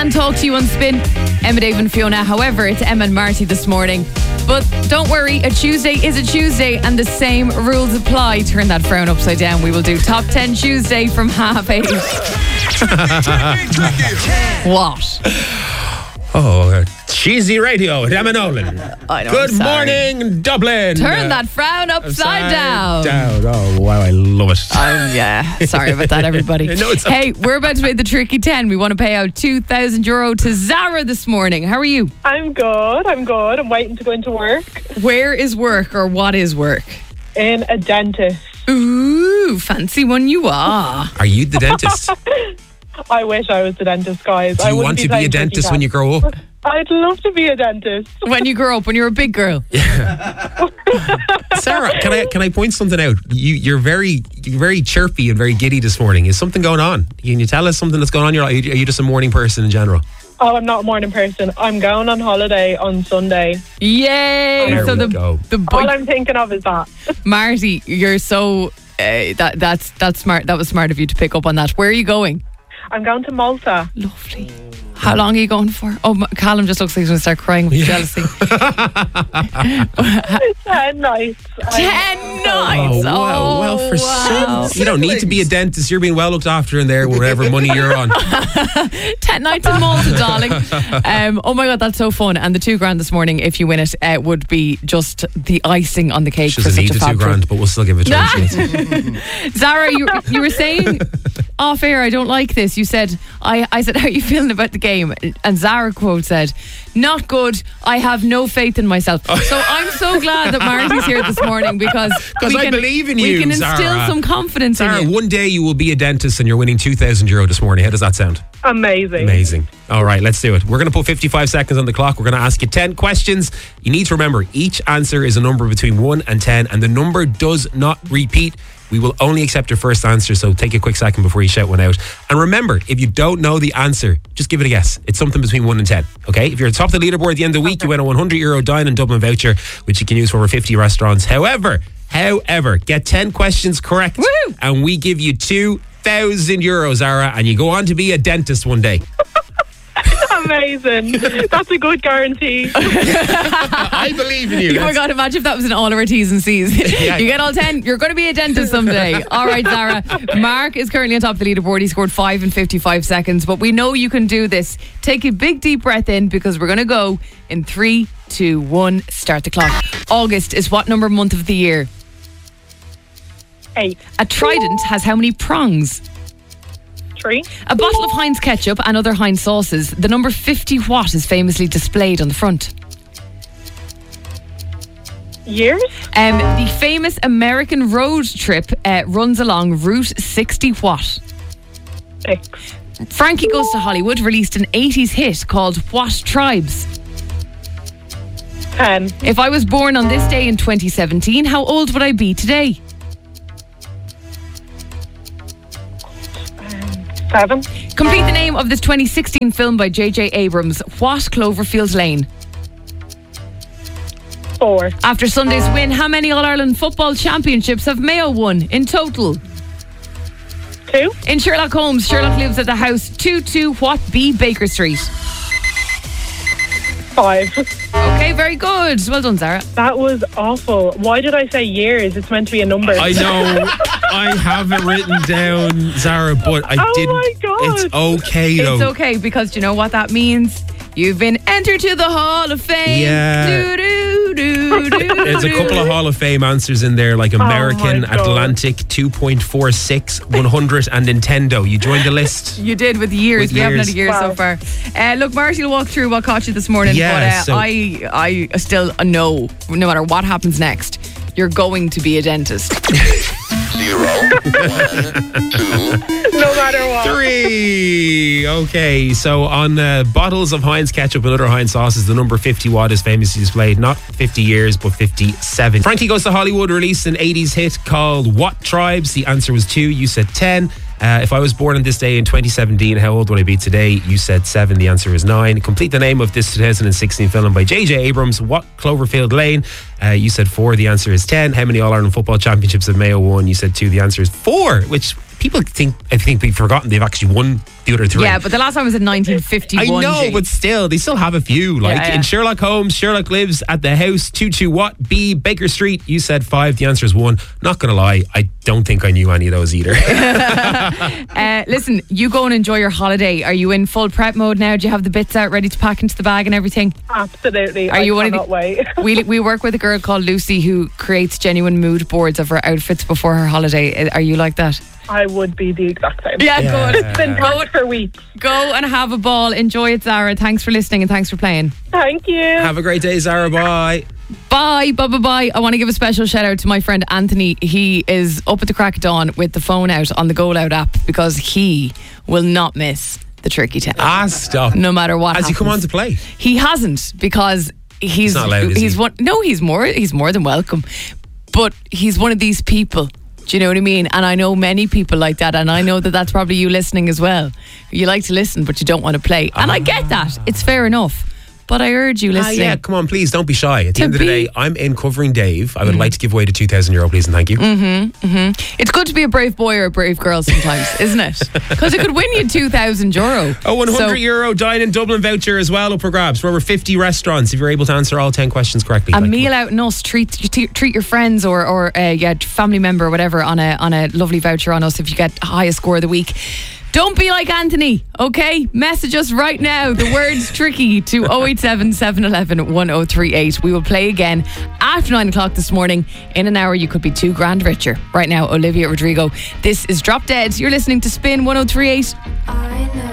can talk to you on Spin. Emma, Dave and Fiona. However, it's Emma and Marty this morning. But don't worry, a Tuesday is a Tuesday and the same rules apply. Turn that frown upside down. We will do Top 10 Tuesday from 8:30. What? Oh, cheesy radio with Emma Nolan. I know, Good I'm sorry. morning, Dublin. Turn that frown upside down. Oh, wow, I love it. Yeah, sorry about that, everybody. No, it's Hey, we're about to play the Tricky 10. We want to pay out €2,000 to Zara this morning. How are you? I'm good. I'm waiting to go into work. Where is work, or what is work? In a dentist. Ooh, fancy one you are. Are you the dentist? I wish I was the dentist, guys. Do you want to be a dentist when you grow up? I'd love to be a dentist. When you grow up, when you're a big girl. Sarah, can I point something out? You're very chirpy and very giddy this morning. Is something going on? Can you tell us something that's going on in your life? Are you just a morning person in general? Oh, I'm not a morning person. I'm going on holiday on Sunday. Yay! There So we go. All I'm thinking of is that. Marty, you're so that's smart. That was smart of you to pick up on that. Where are you going? I'm going to Malta. Lovely. How long are you going for? Oh, Callum just looks like he's going to start crying with jealousy. 10 nights. 10 nights. Well, for some, you don't need to be a dentist. You're being well looked after in there, whatever money you're on. 10 nights in Malta, darling. Oh my God, that's so fun. And the $2,000 this morning, if you win it, would be just the icing on the cake. She for doesn't such need a the fab $2,000, but we'll still give it to her. Zara, you were saying off air, I don't like this. You said, I said, how are you feeling about the game? And Zara quote said, not good. I have no faith in myself. So I'm so glad that Marty's here this morning because I believe in you, we can instill Zara. some confidence Sarah, in you. one day you will be a dentist and you're winning €2,000 this morning. How does that sound? Amazing. All right, let's do it. We're going to put 55 seconds on the clock. We're going to ask you 10 questions. You need to remember, each answer is a number between 1 and 10, and the number does not repeat. We will only accept your first answer, so take a quick second before you shout one out. And remember, if you don't know the answer, just give it a guess. It's something between 1 and 10, okay? If you're at the top of the leaderboard at the end of the week, you win a €100 Dine in Dublin voucher, which you can use for over 50 restaurants. However, get 10 questions correct, Woo! and we give you €2,000, Zara, and you go on to be a dentist one day. Amazing. That's a good guarantee. I believe in you. Oh my God, imagine if that was in all of our T's and C's. Yeah. You get all 10, you're going to be a dentist someday. All right, Zara. Mark is currently on top of the leaderboard. He scored 5 in 55 seconds, but we know you can do this. Take a big deep breath in because we're going to go in 3, 2, 1, start the clock. August is what number month of the year? 8. A trident has how many prongs? 3. A bottle of Heinz ketchup and other Heinz sauces. The number 50 watt is famously displayed on the front. Years? The famous American road trip runs along Route 60 what? 6. Frankie Goes to Hollywood released an 80s hit called What Tribes? 10. If I was born on this day in 2017, how old would I be today? 7. Complete the name of this 2016 film by J.J. Abrams. What Cloverfield Lane? 4. After Sunday's win, how many All-Ireland football championships have Mayo won in total? 2. In Sherlock Holmes, Sherlock lives at the house 22 what B Baker Street? 5. Okay, very good. Well done, Zara. That was awful. Why did I say years? It's meant to be a number. I know. I have it written down, Zara, but I didn't. my God. It's okay, though. It's okay because do you know what that means? You've been entered to the Hall of Fame. Yeah. There's a couple of Hall of Fame answers in there, like American, my God. Atlantic, 2.46, 100, and Nintendo. You joined the list. You did with years. With We haven't had a years. year so far. Look, Marty will walk through what caught you this morning. Yeah, but so- I still know, no matter what happens next, you're going to be a dentist. 0, 1, 2. No matter what. 3. Okay, so on bottles of Heinz ketchup and other Heinz sauces, the number 50 watt is famously displayed. Not 50 years, but 57. Frankie Goes to Hollywood released an 80s hit called What Tribes? The answer was 2. You said 10. If I was born on this day in 2017, how old would I be today? You said 7. The answer is 9. Complete the name of this 2016 film by J.J. Abrams. What Cloverfield Lane? You said 4. The answer is 10. How many All-Ireland football championships have Mayo won? You said 2. The answer is 4, which people I think we've forgotten they've actually won the other three. Yeah, but the last time was in 1951. I know, but still, they still have a few. Like Yeah. in Sherlock Holmes, Sherlock lives at the house 22 what? B, Baker Street. You said 5. The answer is 1. Not going to lie, I don't think I knew any of those either. Listen, you go and enjoy your holiday. Are you in full prep mode now? Do you have the bits out ready to pack into the bag and everything? Absolutely. Are you I one of cannot wait. We work with a girl called Lucy who creates genuine mood boards of her outfits before her holiday. Are you like that? I would be the exact same. Yeah, good. It's been packed for weeks. Go and have a ball. Enjoy it, Zara. Thanks for listening and thanks for playing. Thank you. Have a great day, Zara. Bye. Bye, bye, bye, bye. I want to give a special shout out to my friend Anthony. He is up at the crack of dawn with the phone out on the Go Loud app because he will not miss the Tricky 10. Stop. No matter what Has he come on to play? He hasn't because he's not allowed, is he? one. No, he's more than welcome. But he's one of these people. Do you know what I mean? And I know many people like that, and I know that that's probably you listening as well. You like to listen, but you don't want to play, and I get that. It's fair enough. But I urge you listening. Yeah, come on, please don't be shy. At the end of the be- day, I'm in covering Dave. I would like to give away the €2,000, please, and thank you. It's good to be a brave boy or a brave girl sometimes, isn't it? Because it could win you €2,000. A €100 So, Dine in Dublin voucher as well up for grabs for over 50 restaurants if you're able to answer all 10 questions correctly. a Thank you. meal out in us. Treat your friends or family member or whatever on a lovely voucher on us if you get highest score of the week. Don't be like Anthony, okay? Message us right now. The word's tricky to 087 711 1038. We will play again after 9 o'clock this morning. In an hour, you could be $2,000 richer. Right now, Olivia Rodrigo. This is Drop Dead. You're listening to Spin 1038. I know